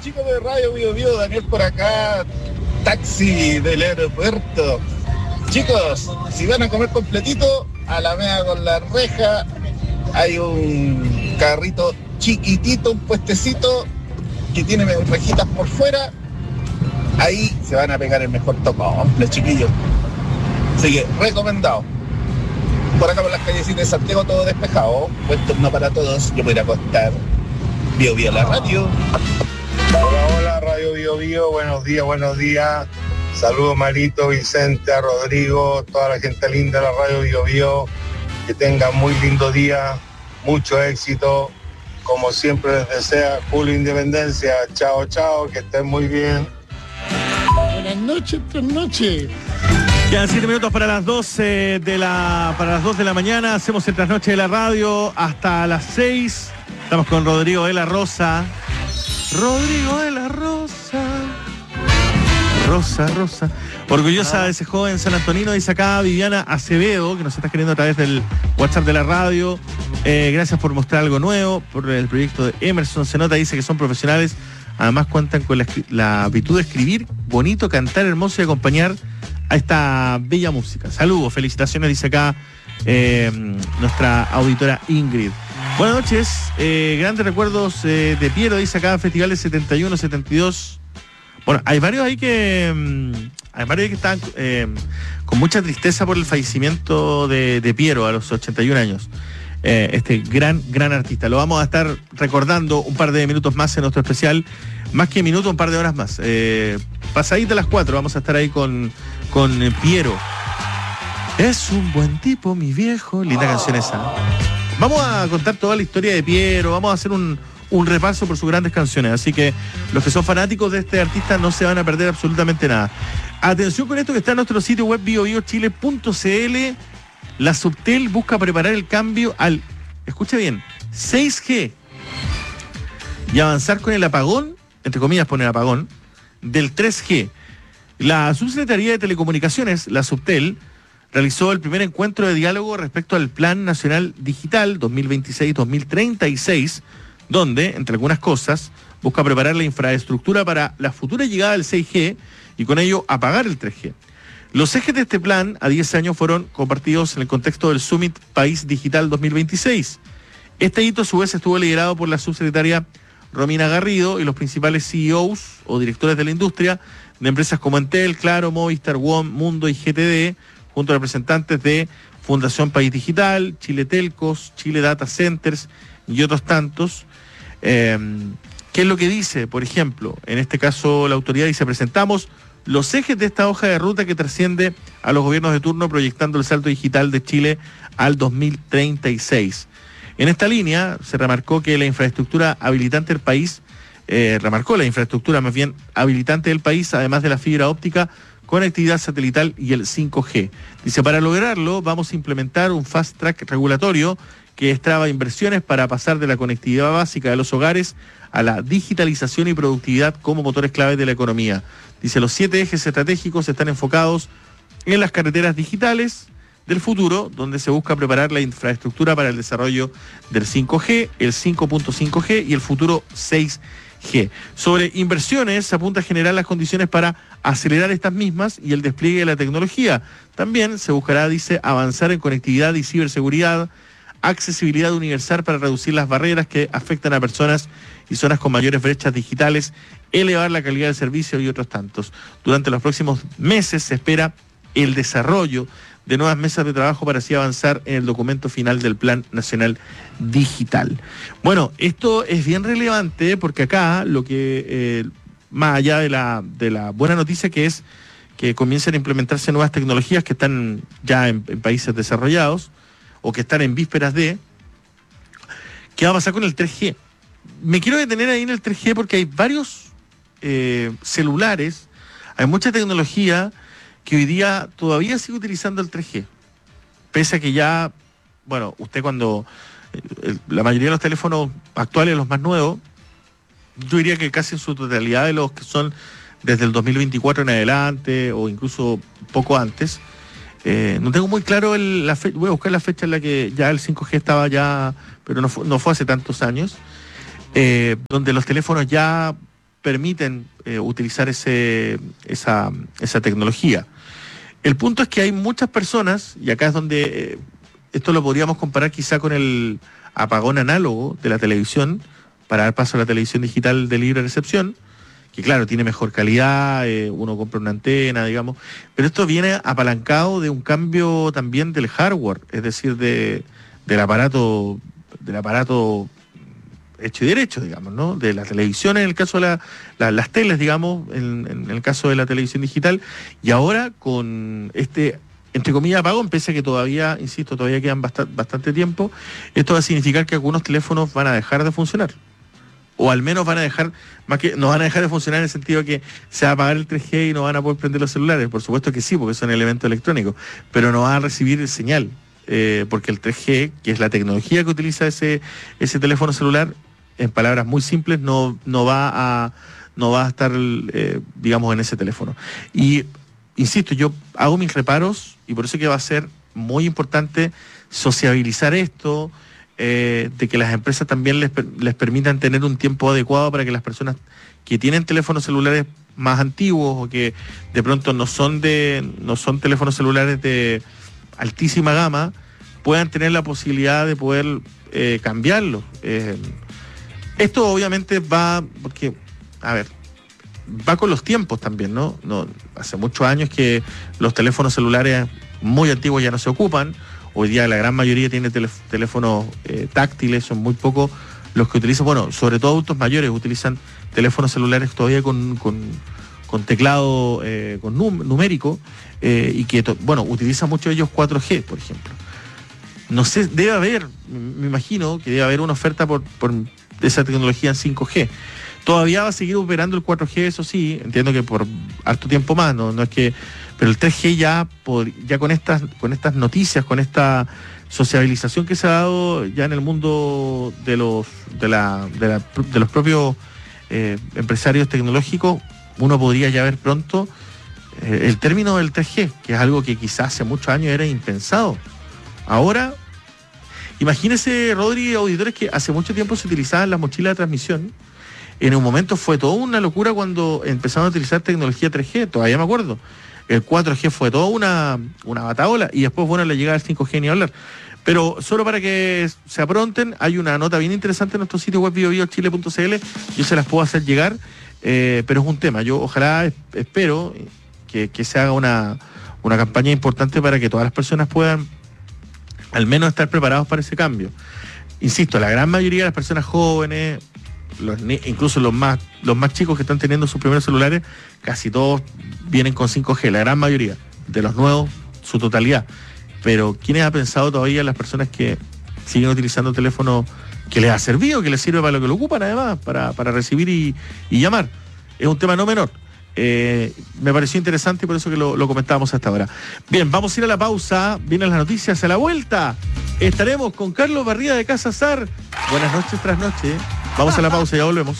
chicos de Radio Bio Bio, Daniel por acá, taxi del aeropuerto. Chicos, si van a comer completito, Alameda con la reja, hay un carrito chiquitito, un puestecito que tiene rejitas por fuera. Ahí se van a pegar el mejor tocomple, chiquillos. Así que, recomendado. Por acá por las callecitas de Santiago todo despejado. Buen turno para todos. Yo voy a ir a acostar. Bio Bio la radio. Hola, Radio Bio Bio. Buenos días. Saludos Marito, Vicente, a Rodrigo, toda la gente linda de la Radio Bio Bio. Que tengan muy lindo día. Mucho éxito. Como siempre les desea Julio Independencia. Chao, que estén muy bien. Buenas noches. Quedan 7 minutos para las 12 de la mañana. Hacemos el trasnoche de la radio hasta las 6. Estamos con Rodrigo de la Rosa. Rosa. Orgullosa de ese joven San Antonino, dice acá Viviana Acevedo, que nos está escribiendo a través del WhatsApp de la radio. Gracias por mostrar algo nuevo, por el proyecto de Emerson. Se nota, dice que son profesionales. Además cuentan con la habitud de escribir bonito, cantar hermoso y acompañar a esta bella música. Saludos, felicitaciones, dice acá nuestra auditora Ingrid. Buenas noches, grandes recuerdos de Piero, dice acá, festivales 71, 72. Bueno, hay varios ahí que están con mucha tristeza por el fallecimiento de Piero a los 81 años. Este gran artista. Lo vamos a estar recordando un par de minutos más en nuestro especial. Más que minutos, un par de horas más. Pasadita las 4 vamos a estar ahí con Piero. Es un buen tipo, mi viejo. Linda canción esa. Vamos a contar toda la historia de Piero. Vamos a hacer un repaso por sus grandes canciones. Así que los que son fanáticos de este artista no se van a perder absolutamente nada. Atención con esto que está en nuestro sitio web biobiochile.cl. La Subtel busca preparar el cambio al, escucha bien, 6G y avanzar con el apagón, entre comillas poner apagón, del 3G. La Subsecretaría de Telecomunicaciones, la Subtel, realizó el primer encuentro de diálogo respecto al Plan Nacional Digital 2026-2036, donde, entre algunas cosas, busca preparar la infraestructura para la futura llegada del 6G y con ello apagar el 3G. Los ejes de este plan a 10 años fueron compartidos en el contexto del Summit País Digital 2026. Este hito a su vez estuvo liderado por la subsecretaria Romina Garrido y los principales CEOs o directores de la industria de empresas como Entel, Claro, Movistar, WOM, Mundo y GTD, junto a representantes de Fundación País Digital, Chile Telcos, Chile Data Centers y otros tantos. ¿Qué es lo que dice? Por ejemplo, en este caso la autoridad dice: presentamos los ejes de esta hoja de ruta que trasciende a los gobiernos de turno, proyectando el salto digital de Chile al 2036. En esta línea se remarcó que la infraestructura habilitante del país, habilitante del país, además de la fibra óptica, conectividad satelital y el 5G. Dice, para lograrlo vamos a implementar un fast track regulatorio que destraba inversiones para pasar de la conectividad básica de los hogares a la digitalización y productividad como motores claves de la economía. Dice, los 7 ejes estratégicos están enfocados en las carreteras digitales del futuro, donde se busca preparar la infraestructura para el desarrollo del 5G, el 5.5G y el futuro 6G. Sobre inversiones, se apunta a generar las condiciones para acelerar estas mismas y el despliegue de la tecnología. También se buscará, dice, avanzar en conectividad y ciberseguridad, accesibilidad universal para reducir las barreras que afectan a personas y zonas con mayores brechas digitales, elevar la calidad del servicio y otros tantos. Durante los próximos meses se espera el desarrollo de nuevas mesas de trabajo para así avanzar en el documento final del Plan Nacional Digital. Bueno, esto es bien relevante porque acá lo que, más allá de la buena noticia que es que comiencen a implementarse nuevas tecnologías que están ya en países desarrollados o que están en vísperas de, ¿qué va a pasar con el 3G? Me quiero detener ahí en el 3G porque hay varios celulares, hay mucha tecnología que hoy día todavía sigue utilizando el 3G. Pese a que ya, bueno, usted cuando la mayoría de los teléfonos actuales, los más nuevos, yo diría que casi en su totalidad de los que son desde el 2024 en adelante o incluso poco antes, no tengo muy claro la fecha, voy a buscar la fecha en la que ya el 5G estaba ya, pero no fue hace tantos años, donde los teléfonos ya permiten utilizar esa tecnología. El punto es que hay muchas personas, y acá es donde esto lo podríamos comparar quizá con el apagón análogo de la televisión, para dar paso a la televisión digital de libre recepción, que claro, tiene mejor calidad, uno compra una antena, digamos, pero esto viene apalancado de un cambio también del hardware, es decir, del aparato hecho y derecho, digamos, ¿no? De la televisión en el caso de las teles, digamos, en el caso de la televisión digital, y ahora con entre comillas, apagón, pese a que todavía, insisto, todavía quedan bastante tiempo, esto va a significar que algunos teléfonos van a dejar de funcionar. O al menos van a dejar, más que no van a dejar de funcionar en el sentido que se va a apagar el 3G y no van a poder prender los celulares. Por supuesto que sí, porque son elementos electrónicos, pero no van a recibir señal, porque el 3G, que es la tecnología que utiliza ese teléfono celular, en palabras muy simples, no va a estar, digamos, en ese teléfono. Y, insisto, yo hago mis reparos, y por eso que va a ser muy importante sociabilizar esto, de que las empresas también les permitan tener un tiempo adecuado para que las personas que tienen teléfonos celulares más antiguos o que de pronto no son teléfonos celulares de altísima gama puedan tener la posibilidad de poder cambiarlos. Esto obviamente va porque, a ver, va con los tiempos también, ¿no? Hace muchos años que los teléfonos celulares muy antiguos ya no se ocupan. Hoy día la gran mayoría tiene teléfonos táctiles, son muy pocos los que utilizan, bueno, sobre todo adultos mayores utilizan teléfonos celulares todavía con teclado numérico, y que, utilizan muchos de ellos 4G, por ejemplo. No sé, debe haber, me imagino que debe haber una oferta por esa tecnología en 5G. Todavía va a seguir operando el 4G, eso sí, entiendo que por harto tiempo más, no es que... Pero el 3G ya con estas noticias, con esta sociabilización que se ha dado ya en el mundo de los propios empresarios tecnológicos, uno podría ya ver pronto el término del 3G, que es algo que quizás hace muchos años era impensado. Ahora, imagínense, Rodri, auditores, que hace mucho tiempo se utilizaban las mochilas de transmisión. En un momento fue toda una locura cuando empezaron a utilizar tecnología 3G, todavía me acuerdo. El 4G fue toda una batahola, y después, la llegada del 5G ni hablar. Pero solo para que se apronten, hay una nota bien interesante en nuestro sitio web biobiochile.cl, yo se las puedo hacer llegar, pero es un tema. Yo ojalá, espero que se haga una campaña importante para que todas las personas puedan al menos estar preparados para ese cambio. Insisto, la gran mayoría de las personas jóvenes, incluso los más chicos que están teniendo sus primeros celulares, casi todos vienen con 5G, la gran mayoría de los nuevos, su totalidad. Pero ¿quiénes ha pensado todavía las personas que siguen utilizando teléfono que les ha servido, que les sirve para lo que lo ocupan, además, para recibir y llamar? Es un tema no menor. Me pareció interesante y por eso que lo comentábamos hasta ahora. Bien, vamos a ir a la pausa. Vienen las noticias. A la vuelta estaremos con Carlos Barría de Casa Sar. Buenas noches tras noche. Vamos a la pausa y ya volvemos.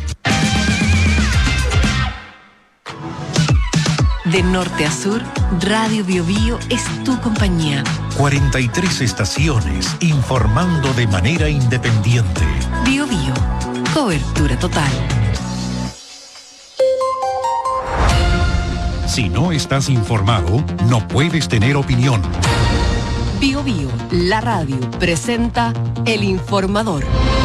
De norte a sur, Radio Biobío es tu compañía. 43 estaciones informando de manera independiente. Biobío, cobertura total. Si no estás informado, no puedes tener opinión. Biobío, la radio, presenta El Informador.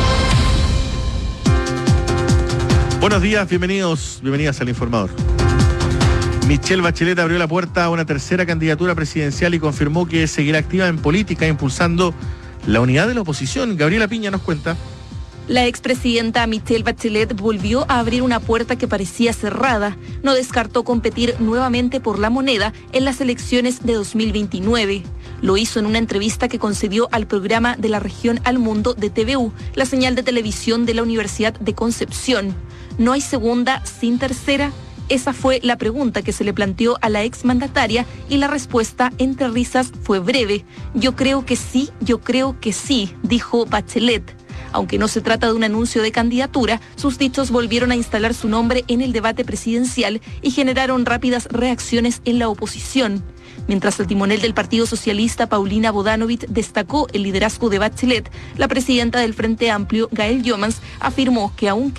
Buenos días, bienvenidas al Informador. Michelle Bachelet abrió la puerta a una tercera candidatura presidencial y confirmó que seguirá activa en política, impulsando la unidad de la oposición. Gabriela Piña nos cuenta. La expresidenta Michelle Bachelet volvió a abrir una puerta que parecía cerrada. No descartó competir nuevamente por la moneda en las elecciones de 2029. Lo hizo en una entrevista que concedió al programa de la región Al Mundo de TVU, la señal de televisión de la Universidad de Concepción. ¿No hay segunda sin tercera? Esa fue la pregunta que se le planteó a la exmandataria y la respuesta, entre risas, fue breve. Yo creo que sí, dijo Bachelet. Aunque no se trata de un anuncio de candidatura, sus dichos volvieron a instalar su nombre en el debate presidencial y generaron rápidas reacciones en la oposición. Mientras el timonel del Partido Socialista, Paulina Bodanovich, destacó el liderazgo de Bachelet, la presidenta del Frente Amplio, Gael Jomans, afirmó que aún